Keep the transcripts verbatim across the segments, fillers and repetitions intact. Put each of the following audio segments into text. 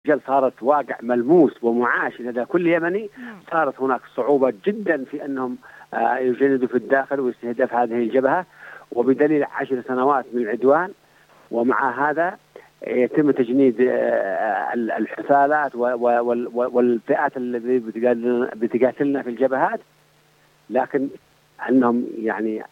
رجال صارت واقع ملموس ومعاش لدى كل يمني. صارت هناك صعوبة جدا في أنهم يجندوا في الداخل ويستهدف هذه الجبهة، وبدليل عشر سنوات من العدوان. ومع هذا يتم تجنيد الحثالات والفئات التي بتقاتلنا في الجبهات، لكن أنهم يعني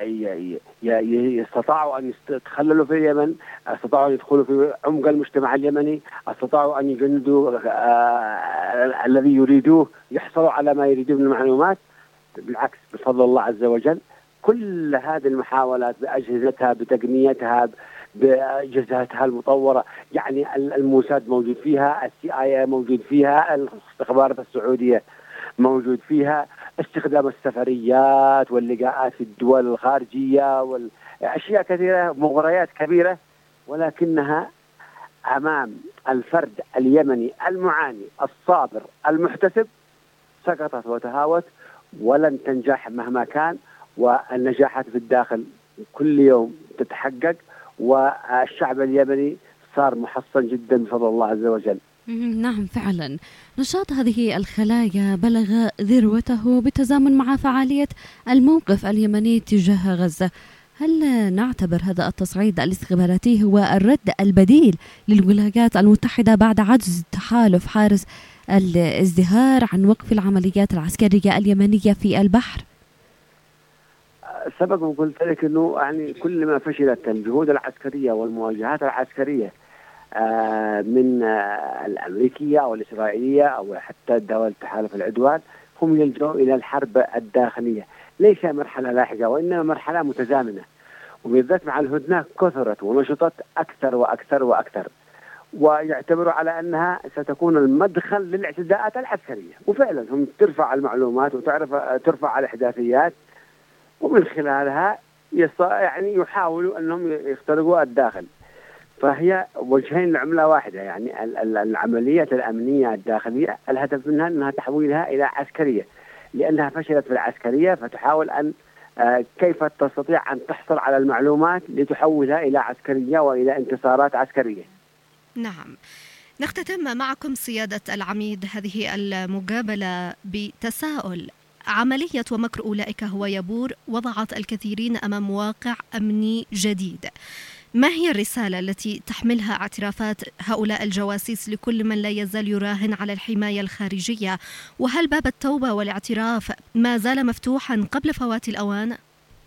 استطاعوا أن يتخللوا في اليمن، استطاعوا أن يدخلوا في عمق المجتمع اليمني، استطاعوا أن يجندوا الذي يريدوه، يحصلوا على ما يريدون من المعلومات. بالعكس، بفضل الله عز وجل كل هذه المحاولات بأجهزتها، بتقنيتها، بأجهزتها المطورة، يعني الموساد موجود فيها، السي آي موجود فيها، الاستخبارات السعودية موجود فيها، استخدام السفريات واللقاءات في الدول الخارجية والأشياء كثيرة، مغريات كبيرة، ولكنها أمام الفرد اليمني المعاني الصابر المحتسب سقطت وتهاوت ولن تنجح مهما كان. والنجاحات في الداخل كل يوم تتحقق، والشعب اليمني صار محصن جدا بفضل الله عز وجل. نعم فعلا، نشاط هذه الخلايا بلغ ذروته بالتزامن مع فعالية الموقف اليمني تجاه غزة. هل نعتبر هذا التصعيد الاستخباراتي هو الرد البديل للولايات المتحدة بعد عجز تحالف حارس الازدهار عن وقف العمليات العسكرية اليمنية في البحر؟ سبق وقلت لك أنه يعني كل ما فشلت الجهود العسكرية والمواجهات العسكرية من الأمريكية أو الإسرائيلية أو حتى دول تحالف العدوان، هم يلجؤوا إلى الحرب الداخلية، ليس مرحلة لاحقة وإنما مرحلة متزامنة، وبالذات مع الهدنة كثرت ونشطت أكثر وأكثر وأكثر، ويعتبروا على أنها ستكون المدخل للاعتداءات العسكرية. وفعلا هم ترفع المعلومات وتعرف ترفع الإحداثيات، ومن خلالها يعني يحاولوا أنهم يخترقوا الداخل. فهي وجهين لعملة واحدة، يعني العملية الأمنية الداخلية الهدف منها أنها تحويلها إلى عسكرية، لأنها فشلت في العسكرية فتحاول أن كيف تستطيع أن تحصل على المعلومات لتحولها إلى عسكرية وإلى انتصارات عسكرية. نعم، نختتم معكم سيادة العميد هذه المقابلة بتساؤل: عملية ومكر أولئك هو يبور وضعت الكثيرين أمام واقع أمني جديد. ما هي الرسالة التي تحملها اعترافات هؤلاء الجواسيس لكل من لا يزال يراهن على الحماية الخارجية؟ وهل باب التوبة والاعتراف ما زال مفتوحا قبل فوات الأوان؟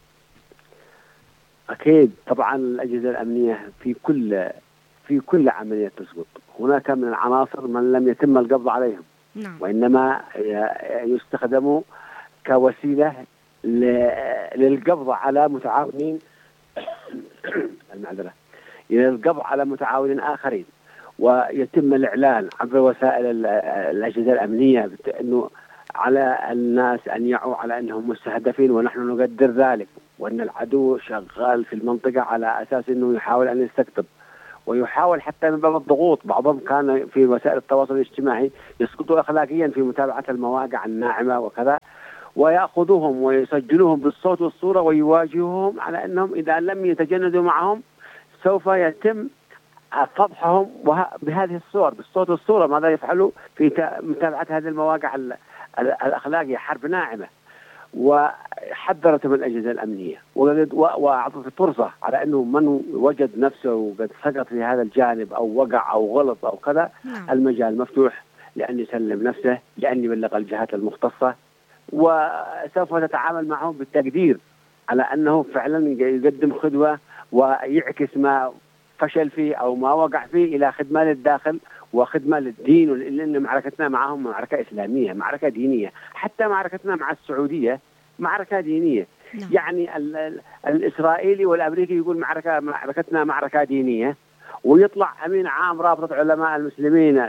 أكيد طبعا الأجهزة الأمنية في كل في كل عملية تسقط هناك من العناصر من لم يتم القبض عليهم. نعم. وإنما يستخدموا كوسيلة للقبض على متعاونين المعذرة للقبض على متعاونين آخرين، ويتم الإعلان عبر وسائل الأجهزة الأمنية أنه على الناس أن يعوا على أنهم مستهدفين، ونحن نقدر ذلك، وأن العدو شغال في المنطقة على أساس أنه يحاول أن يستقطب، ويحاول حتى من باب الضغوط. بعضهم كان في وسائل التواصل الاجتماعي يسقطوا أخلاقيا في متابعة المواقع الناعمة وكذا، ويأخذوهم ويسجلوهم بالصوت والصورة ويواجهوهم على أنهم إذا لم يتجندوا معهم سوف يتم فضحهم بهذه الصور بالصوت والصورة. ماذا يفعلوا في متابعة هذه المواقع الأخلاقية؟ حرب ناعمة. وحذرت من الأجهزة الأمنية وأعطت فرصة على أنه من وجد نفسه قد سقط في هذا الجانب أو وقع أو غلط أو كذا، المجال مفتوح لأن يسلم نفسه، لأن يبلغ الجهات المختصة، وسوف تتعامل معهم بالتقدير على أنه فعلا يقدم خدوة ويعكس ما فشل فيه أو ما وقع فيه إلى خدمة للداخل وخدمة للدين، لأن معركتنا معهم معركة إسلامية، معركة دينية. حتى معركتنا مع السعودية معركة دينية. نعم. يعني ال ال الإسرائيلي والأمريكي يقول معركة معركتنا معركة دينية، ويطلع أمين عام رابطة علماء المسلمين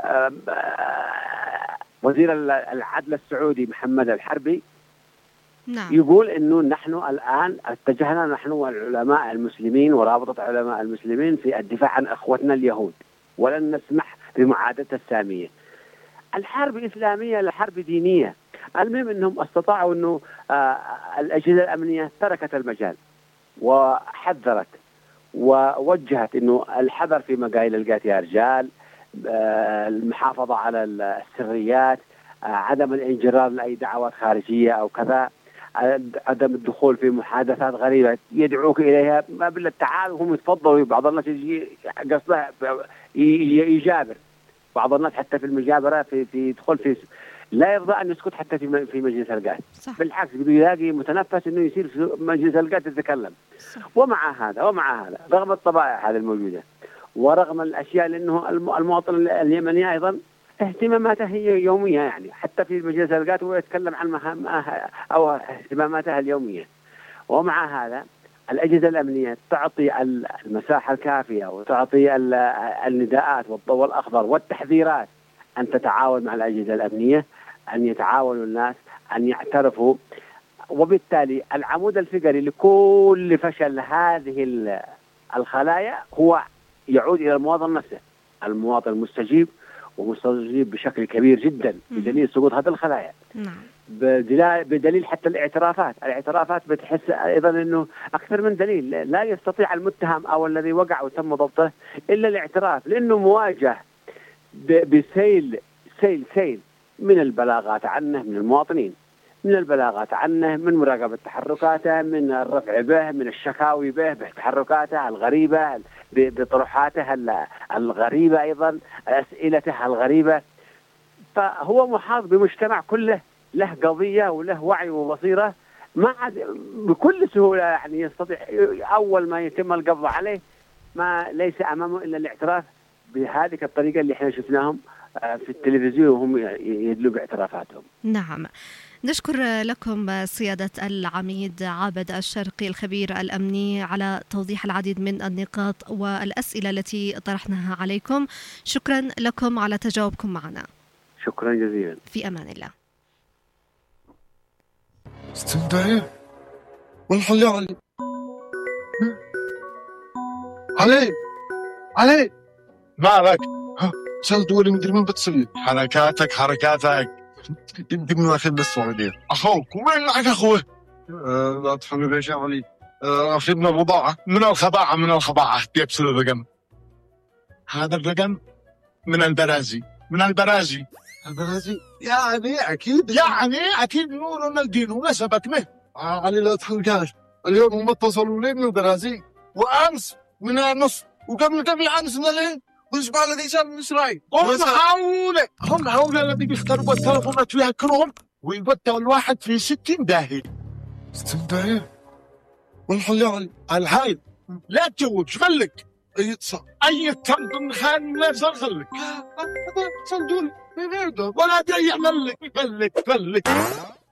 وزير العدل السعودي محمد الحربي، نعم، يقول إنه نحن الآن اتجهنا نحن والعلماء المسلمين ورابطة علماء المسلمين في الدفاع عن أخوتنا اليهود، ولن نسمح بمعادة السامية. الحرب إسلامية، الحرب دينية. المهم أنهم استطاعوا أنه آه الأجهزة الأمنية تركت المجال وحذرت ووجهت أنه الحذر في مقاييل القات يا رجال، المحافظة على السريات، عدم الانجرار لأي دعوات خارجية أو كذا، عدم الدخول في محادثات غريبة يدعوك إليها ما بالله تعال وهم يتفضلوا. بعض الناس يجي قصده يجابر، بعض الناس حتى في المجابرة في في يدخل في لا يرضى أن يسكت حتى في في مجلس القاد، بالعكس بده يلاقي متنفس إنه يصير في مجلس القاد يتكلم. ومع هذا ومع هذا رغم الطبائع هذه الموجودة ورغم الأشياء، لأنه المواطن اليمني أيضا اهتماماته هي يومية، يعني حتى في مجلس القاد هو يتكلم عن مهامه أو اهتماماته اليومية. ومع هذا الأجهزة الأمنية تعطي المساحة الكافية وتعطي النداءات والضوء الأخضر والتحذيرات أن تتعاون مع الأجهزة الأمنية، أن يتعاونوا الناس، أن يعترفوا. وبالتالي العمود الفقري لكل فشل هذه الخلايا هو يعود إلى المواطن نفسه، المواطن المستجيب ومستجيب بشكل كبير جدا بدليل سقوط هذه الخلايا. نعم. بدليل حتى الاعترافات الاعترافات بتحس أيضا أنه أكثر من دليل لا يستطيع المتهم أو الذي وقع وتم ضبطه إلا الاعتراف، لأنه مواجه بسيل سيل سيل من البلاغات عنه من المواطنين، من البلاغات عنه، من مراقبة تحركاته، من الرفع به، من الشكاوي به بتحركاته الغريبة، بطروحاته الغريبة، أيضا أسئلته الغريبة. فهو محاط بمجتمع كله له قضية وله وعي وبصيرة، ما عاد بكل سهولة يعني يستطيع أول ما يتم القبض عليه ما ليس أمامه إلا الاعتراف بهذه الطريقة اللي احنا شفناهم في التلفزيون وهم يدلوا باعترافاتهم. نعم. نشكر لكم سيادة العميد عابد الشرقي الخبير الأمني على توضيح العديد من النقاط والأسئلة التي طرحناها عليكم. شكرا لكم على تجاوبكم معنا. شكرا جزيلا. في أمان الله. استنى والحل علي علي علي مالك؟ سأل دولي مدري من بتصير حركاتك حركاتك انت من واخد بالسعودية. اخوك وين معك اخوه؟ أه لا تفهمي ليش يا علي. أه اخذنا بضاعة من الخباعة من الخباعة يبسل الرقم. هذا الرقم من البرازي من البرازي البرازي يعني اكيد يعني اكيد نور من الدين ونسبك به. آه علي لا تحركاش، اليوم هم اتصلوا لي من البرازي وامس من النص وقبل قبل امس من الليل والاسبوع الذي جاء من اسرائيل. هم هؤلاء هم هؤلاء الذين بيختربوا التلفونات ويهكرون ويبدأوا الواحد في ستين داهية. ستين داهية؟ والحل علي الهاي لا تجوج خلك اي تصل اي تنظم خان لا خلك صندوق ولا يعمل لك خلك خلك